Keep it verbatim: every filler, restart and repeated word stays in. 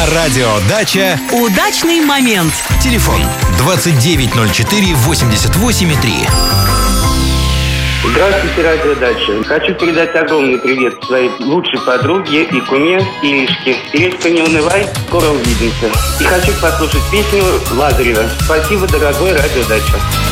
На радио «Дача» удачный момент. Телефон двадцать девять ноль четыре восемьдесят восемь три. Здравствуйте, радио «Дача». Хочу передать огромный привет своей лучшей подруге и куме Иришке. Иришка, не унывай, скоро увидимся. И хочу послушать песню Лазарева. Спасибо, дорогой радио «Дача».